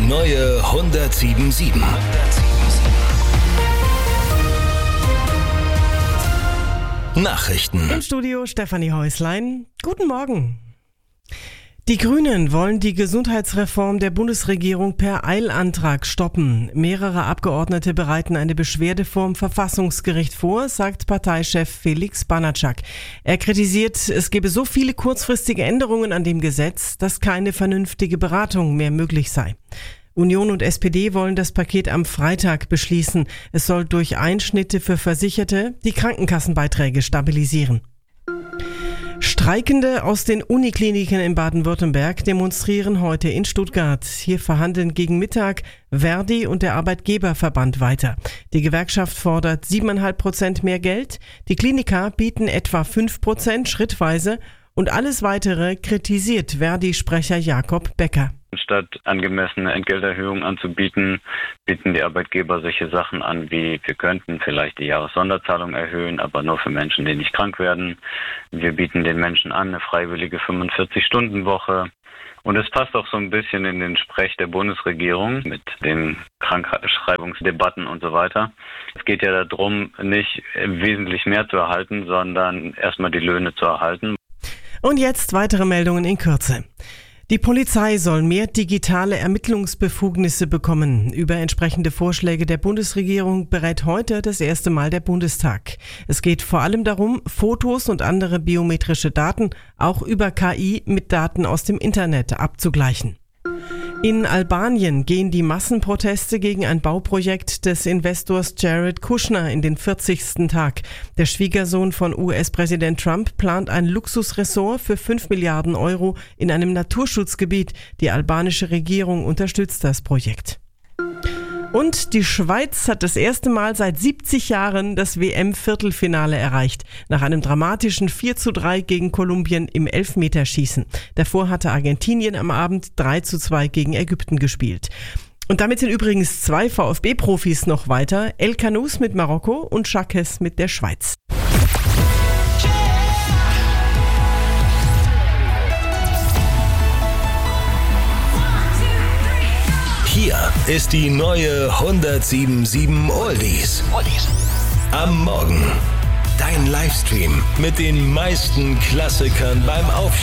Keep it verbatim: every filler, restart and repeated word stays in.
neue hundertsieben Komma sieben. Nachrichten. Im Studio Stefanie Häuslein. Guten Morgen. Die Grünen wollen die Gesundheitsreform der Bundesregierung per Eilantrag stoppen. Mehrere Abgeordnete bereiten eine Beschwerde vorm Verfassungsgericht vor, sagt Parteichef Felix Banatschak. Er kritisiert, es gebe so viele kurzfristige Änderungen an dem Gesetz, dass keine vernünftige Beratung mehr möglich sei. Union und S P D wollen das Paket am Freitag beschließen. Es soll durch Einschnitte für Versicherte die Krankenkassenbeiträge stabilisieren. Streikende aus den Unikliniken in Baden-Württemberg demonstrieren heute in Stuttgart. Hier verhandeln gegen Mittag Verdi und der Arbeitgeberverband weiter. Die Gewerkschaft fordert siebeneinhalb Prozent mehr Geld. Die Kliniker bieten etwa fünf Prozent schrittweise und alles Weitere kritisiert Verdi-Sprecher Jakob Becker. Statt angemessene Entgelterhöhungen anzubieten, bieten die Arbeitgeber solche Sachen an wie, wir könnten vielleicht die Jahressonderzahlung erhöhen, aber nur für Menschen, die nicht krank werden. Wir bieten den Menschen an eine freiwillige fünfundvierzig-Stunden-Woche. Und es passt auch so ein bisschen in den Sprech der Bundesregierung mit den Krankschreibungsdebatten und so weiter. Es geht ja darum, nicht wesentlich mehr zu erhalten, sondern erstmal die Löhne zu erhalten. Und jetzt weitere Meldungen in Kürze. Die Polizei soll mehr digitale Ermittlungsbefugnisse bekommen. Über entsprechende Vorschläge der Bundesregierung berät heute das erste Mal der Bundestag. Es geht vor allem darum, Fotos und andere biometrische Daten auch über K I mit Daten aus dem Internet abzugleichen. In Albanien gehen die Massenproteste gegen ein Bauprojekt des Investors Jared Kushner in den vierzigsten Tag. Der Schwiegersohn von U S-Präsident Trump plant ein Luxusressort für fünf Milliarden Euro in einem Naturschutzgebiet. Die albanische Regierung unterstützt das Projekt. Und die Schweiz hat das erste Mal seit siebzig Jahren das W M-Viertelfinale erreicht. Nach einem dramatischen vier zu drei gegen Kolumbien im Elfmeterschießen. Davor hatte Argentinien am Abend drei zu zwei gegen Ägypten gespielt. Und damit sind übrigens zwei VfB-Profis noch weiter. El Kanous mit Marokko und Schakes mit der Schweiz. Hier ist die neue hundertsieben Komma sieben Oldies. Am Morgen. Dein Livestream mit den meisten Klassikern beim Aufstehen.